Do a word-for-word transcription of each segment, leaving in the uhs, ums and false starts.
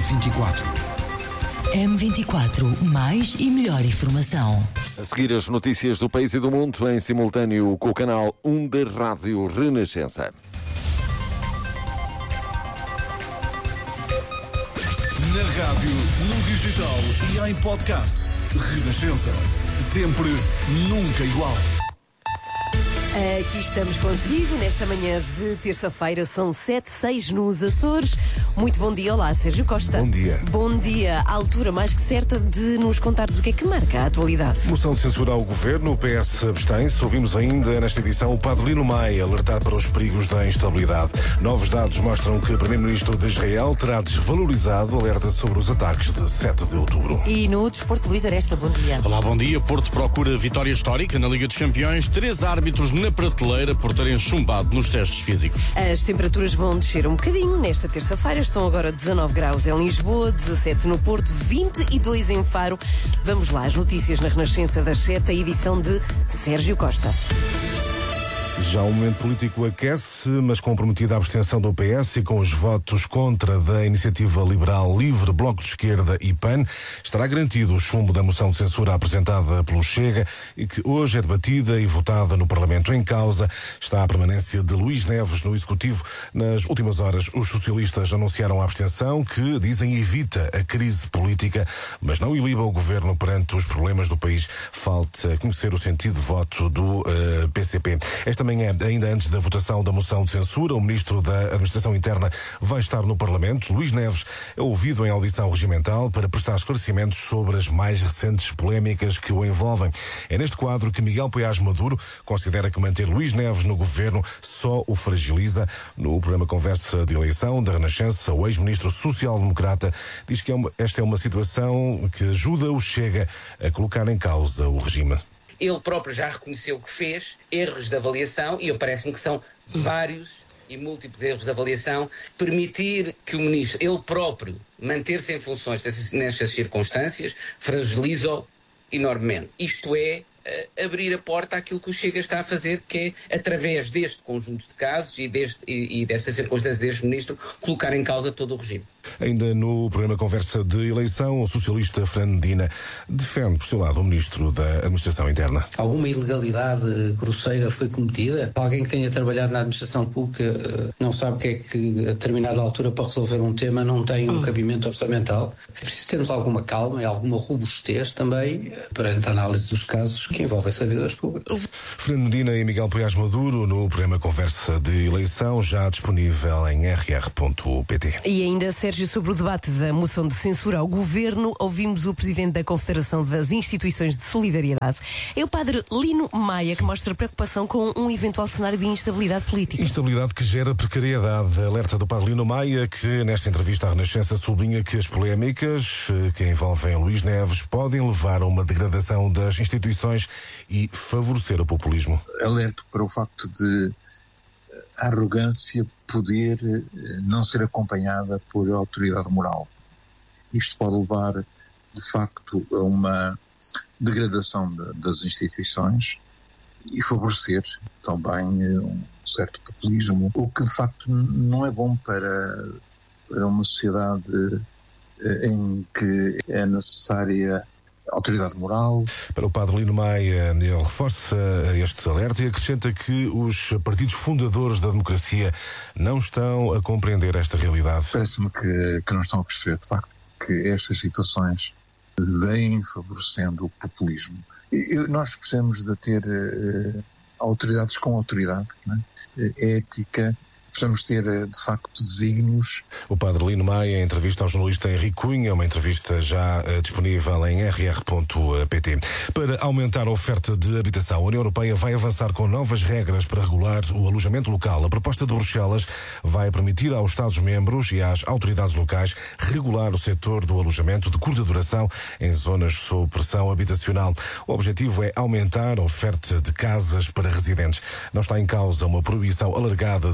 vinte e quatro. M vinte e quatro, mais e melhor informação. A seguir as notícias do país e do mundo em simultâneo com o canal um da Rádio Renascença. Na rádio, no digital e em podcast. Renascença. Sempre, nunca igual. Aqui estamos consigo, nesta manhã de terça-feira, são sete, seis nos Açores. Muito bom dia, olá Sérgio Costa. Bom dia. Bom dia, à altura mais que certa de nos contares o que é que marca a atualidade. Moção de censura ao Governo, o P S abstém-se. Ouvimos ainda nesta edição o Padre Lino Maia alertar para os perigos da instabilidade. Novos dados mostram que o Primeiro-Ministro de Israel terá desvalorizado o alerta sobre os ataques de sete de outubro. E no desporto, Luís Aresta, bom dia. Olá, bom dia. Porto procura vitória histórica na Liga dos Campeões. Três árbitros na prateleira por terem chumbado nos testes físicos. As temperaturas vão descer um bocadinho nesta terça-feira. Estão agora dezanove graus em Lisboa, dezassete no Porto, vinte e dois em Faro. Vamos lá, as notícias na Renascença das sete, a edição de Sérgio Costa. Já o momento político aquece, mas comprometida a abstenção do P S e com os votos contra da Iniciativa Liberal Livre, Bloco de Esquerda e P A N, estará garantido o chumbo da moção de censura apresentada pelo Chega e que hoje é debatida e votada no Parlamento. Em causa está a permanência de Luís Neves no Executivo. Nas últimas horas, os socialistas anunciaram a abstenção, que, dizem, evita a crise política, mas não iliba o Governo perante os problemas do país. Falta conhecer o sentido de voto do uh, P C P. Esta manhã, ainda antes da votação da moção de censura, o Ministro da Administração Interna vai estar no Parlamento. Luís Neves é ouvido em audição regimental para prestar esclarecimentos sobre as mais recentes polémicas que o envolvem. É neste quadro que Miguel Poiás Maduro considera que manter Luís Neves no Governo só o fragiliza. No programa Conversa de Eleição da Renascença, o ex-ministro social-democrata diz que é uma, esta é uma situação que ajuda o Chega a colocar em causa o regime. Ele próprio já reconheceu que fez erros de avaliação, e parece-me que são vários e múltiplos erros de avaliação. Permitir que o ministro, ele próprio, manter-se em funções nestas circunstâncias, fragiliza-o enormemente. Isto é, uh, abrir a porta àquilo que o Chega está a fazer, que é, através deste conjunto de casos e, deste, e, e desta circunstância deste ministro, colocar em causa todo o regime. Ainda no programa Conversa de Eleição, o socialista Fernando Medina defende, por seu lado, o Ministro da Administração Interna. Alguma ilegalidade grosseira foi cometida? Alguém que tenha trabalhado na administração pública não sabe o que é que, a determinada altura, para resolver um tema, não tem um cabimento orçamental. É preciso termos alguma calma e alguma robustez também perante a análise dos casos que envolvem servidores públicos. Fernando Medina e Miguel Poiás Maduro no programa Conversa de Eleição, já disponível em r r ponto p t. E ainda, Sérgio, sobre o debate da moção de censura ao Governo, ouvimos o Presidente da Confederação das Instituições de Solidariedade. É o Padre Lino Maia, que mostra preocupação com um eventual cenário de instabilidade política. Instabilidade que gera precariedade. Alerta do Padre Lino Maia, que nesta entrevista à Renascença sublinha que as polémicas que envolvem Luís Neves podem levar a uma degradação das instituições e favorecer o populismo. Alerto para o facto de a arrogância poder não ser acompanhada por autoridade moral. Isto pode levar, de facto, a uma degradação de, das instituições e favorecer também um certo populismo, o que, de facto, não é bom para, para uma sociedade em que é necessária autoridade moral. Para o Padre Lino Maia, ele reforça este alerta e acrescenta que os partidos fundadores da democracia não estão a compreender esta realidade. Parece-me que, que não estão a perceber, de facto, que estas situações vêm favorecendo o populismo. E nós precisamos de ter uh, autoridades com autoridade, não é? Ética. Precisamos ter, de facto, desígnios. O Padre Lino Maia, em entrevista ao jornalista Henrique Cunha, uma entrevista já uh, disponível em r r ponto p t. Para aumentar a oferta de habitação, a União Europeia vai avançar com novas regras para regular o alojamento local. A proposta de Bruxelas vai permitir aos Estados-membros e às autoridades locais regular o setor do alojamento de curta duração em zonas sob pressão habitacional. O objetivo é aumentar a oferta de casas para residentes. Não está em causa uma proibição alargada do alojamento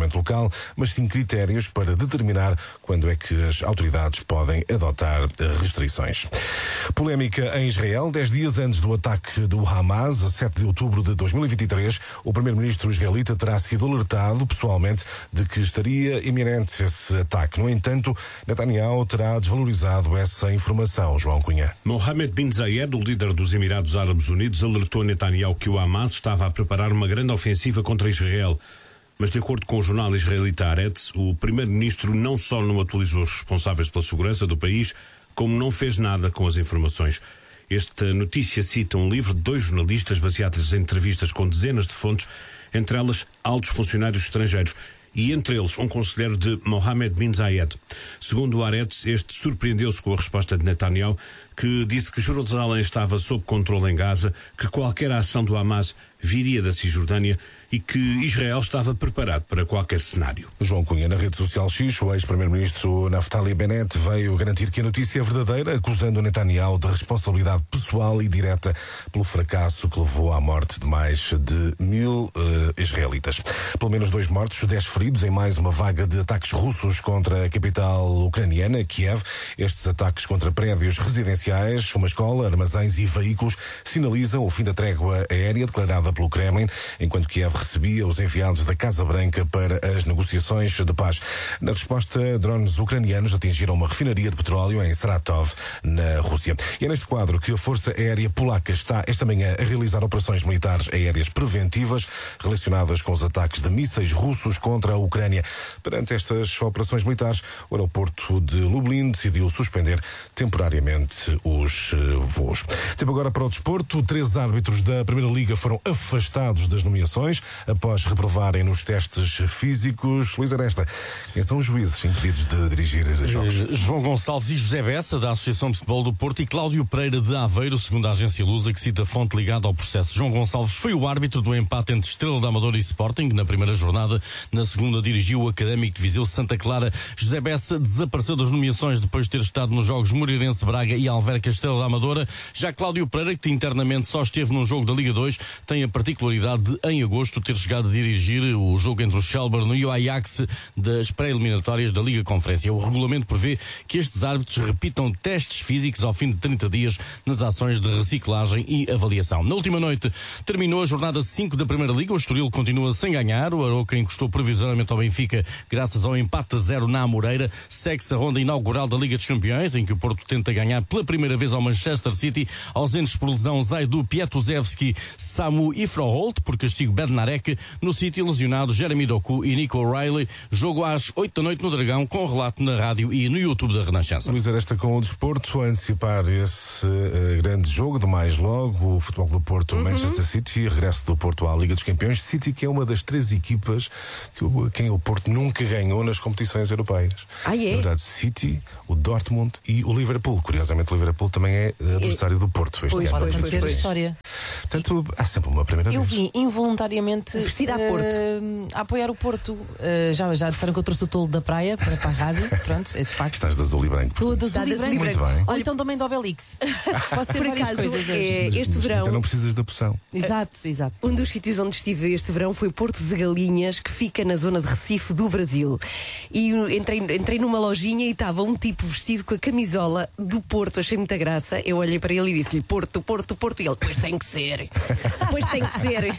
Parlamento local, mas sim critérios para determinar quando é que as autoridades podem adotar restrições. Polémica em Israel. Dez dias antes do ataque do Hamas, a sete de outubro de dois mil e vinte e três, o primeiro-ministro israelita terá sido alertado pessoalmente de que estaria iminente esse ataque. No entanto, Netanyahu terá desvalorizado essa informação. João Cunha. Mohammed bin Zayed, o líder dos Emirados Árabes Unidos, alertou Netanyahu que o Hamas estava a preparar uma grande ofensiva contra Israel. Mas, de acordo com o jornal israelita Haaretz, o primeiro-ministro não só não atualizou os responsáveis pela segurança do país, como não fez nada com as informações. Esta notícia cita um livro de dois jornalistas baseados em entrevistas com dezenas de fontes, entre elas altos funcionários estrangeiros, e entre eles um conselheiro de Mohammed bin Zayed. Segundo o Haaretz, este surpreendeu-se com a resposta de Netanyahu, que disse que Jerusalém estava sob controle em Gaza, que qualquer ação do Hamas viria da Cisjordânia e que Israel estava preparado para qualquer cenário. João Cunha, na rede social X, o ex-primeiro-ministro Naftali Bennett veio garantir que a notícia é verdadeira, acusando Netanyahu de responsabilidade pessoal e direta pelo fracasso que levou à morte de mais de mil uh, israelitas. Pelo menos dois mortos, dez feridos em mais uma vaga de ataques russos contra a capital ucraniana, Kiev. Estes ataques contra prédios residenciais, uma escola, armazéns e veículos sinalizam o fim da trégua aérea declarada pelo Kremlin, enquanto Kiev recebia os enviados da Casa Branca para as negociações de paz. Na resposta, drones ucranianos atingiram uma refinaria de petróleo em Saratov, na Rússia. E é neste quadro que a Força Aérea Polaca está esta manhã a realizar operações militares aéreas preventivas relacionadas com os ataques de mísseis russos contra a Ucrânia. Perante estas operações militares, o aeroporto de Lublin decidiu suspender temporariamente os voos. Tempo agora para o desporto. Três árbitros da Primeira Liga foram afastados das nomeações após reprovarem nos testes físicos. Luís Aresta, quem são os juízes impedidos de dirigir jogos? João Gonçalves e José Bessa, da Associação de Futebol do Porto, e Cláudio Pereira, de Aveiro, segundo a agência Lusa, que cita fonte ligada ao processo. João Gonçalves foi o árbitro do empate entre Estrela da Amadora e Sporting na primeira jornada. Na segunda dirigiu o Académico de Viseu Santa Clara. José Bessa desapareceu das nomeações depois de ter estado nos jogos Moreirense Braga e Alverca Estrela da Amadora. Já Cláudio Pereira, que internamente só esteve num jogo da Liga dois, tem a particularidade de, em agosto, ter chegado a dirigir o jogo entre o Shelburne e o Ajax das pré-eliminatórias da Liga Conferência. O regulamento prevê que estes árbitros repitam testes físicos ao fim de trinta dias nas ações de reciclagem e avaliação. Na última noite terminou a jornada cinco da Primeira Liga. O Estoril continua sem ganhar. O Arouca encostou provisoriamente ao Benfica graças ao empate a zero na Amoreira. Segue-se a ronda inaugural da Liga dos Campeões, em que o Porto tenta ganhar pela primeira vez ao Manchester City. Ausentes por lesão Zaidu, Piatuzevski, Samu e Froholt, por castigo Bednarek. No City, lesionados Jeremy Doku e Nico O'Reilly. Jogo às oito da noite no Dragão, com relato na rádio e no YouTube da Renascença. Luís Aresta com o desporto, a antecipar esse uh, grande jogo de mais logo, o Futebol do Porto, uhum. Manchester City, regresso do Porto à Liga dos Campeões. City, que é uma das três equipas que o, quem o Porto nunca ganhou nas competições europeias. Ah, é? Na verdade, City, o Dortmund e o Liverpool. Curiosamente, o Liverpool também é adversário é. do Porto este pois, ano. Pode parecer a história. Portanto, há sempre uma primeira Eu vez. vim involuntariamente vestida a Porto. Uh, a apoiar o Porto. Uh, já, já disseram que eu trouxe o tolo da praia para, para a rádio. Pronto, é de facto. Estás de azul e branco. Estou de azul e branco. Muito bem. Ou então também do Obelix. Posso ser Por várias acaso, coisas. é, este mas, verão. Então não precisas da poção. Exato, exato. Um dos sítios onde estive este verão foi Porto de Galinhas, que fica na zona de Recife do Brasil. E entrei, entrei numa lojinha e estava um tipo vestido com a camisola do Porto. Achei muita graça. Eu olhei para ele e disse-lhe: Porto, Porto, Porto. E ele: pois tem que ser. Pois tem que ser.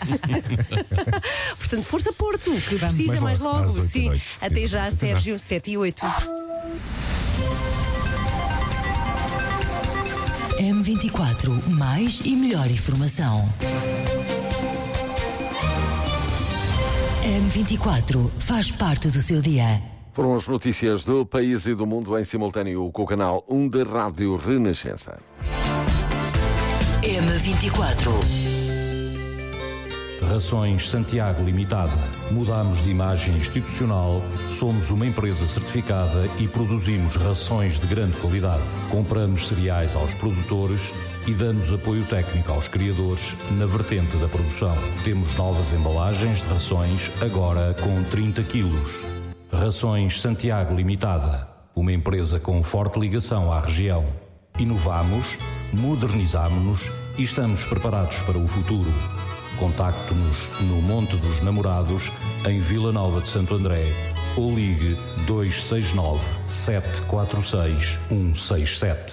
Portanto, força Porto, que precisa mais, mais logo. Sim. Até já, Sérgio, sete e oito. M vinte e quatro, mais e melhor informação. M vinte e quatro faz parte do seu dia. Foram as notícias do país e do mundo em simultâneo com o canal um da Rádio Renascença. M vinte e quatro. Rações Santiago Limitada. Mudamos de imagem institucional, somos uma empresa certificada e produzimos rações de grande qualidade. Compramos cereais aos produtores e damos apoio técnico aos criadores na vertente da produção. Temos novas embalagens de rações, agora com trinta quilos. Rações Santiago Limitada. Uma empresa com forte ligação à região. Inovamos, modernizamos-nos e estamos preparados para o futuro. Contacte-nos no Monte dos Namorados, em Vila Nova de Santo André, ou ligue dois seis nove, sete quatro seis, um seis sete.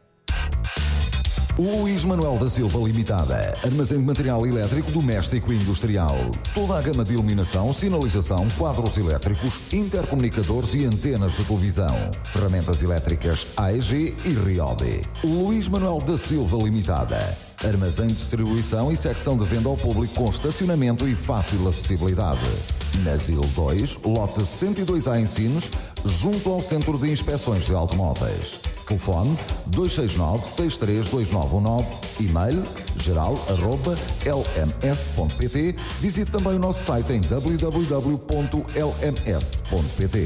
Luís Manuel da Silva Limitada. Armazém de material elétrico doméstico e industrial. Toda a gama de iluminação, sinalização, quadros elétricos, intercomunicadores e antenas de televisão. Ferramentas elétricas A E G e Ryobi. Luís Manuel da Silva Limitada. Armazém de distribuição e secção de venda ao público com estacionamento e fácil acessibilidade. Na Zil dois, lote cento e dois A em Sines, junto ao Centro de Inspeções de Automóveis. Telefone dois seis nove, seis três dois nove um nove, e-mail geral arroba l m s ponto p t. Visite também o nosso site em w w w ponto l m s ponto p t.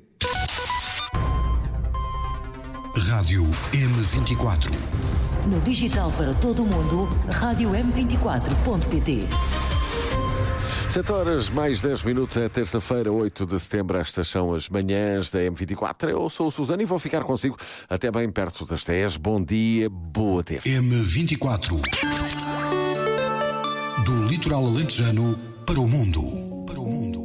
Rádio M vinte e quatro. No digital para todo o mundo, rádio m vinte e quatro ponto p t. sete horas mais dez minutos, é terça-feira, oito de setembro. Estas são as manhãs da M vinte e quatro. Eu sou o Susana e vou ficar consigo até bem perto das dez. Bom dia, boa terça. M vinte e quatro. Do litoral alentejano para o mundo. Para o mundo.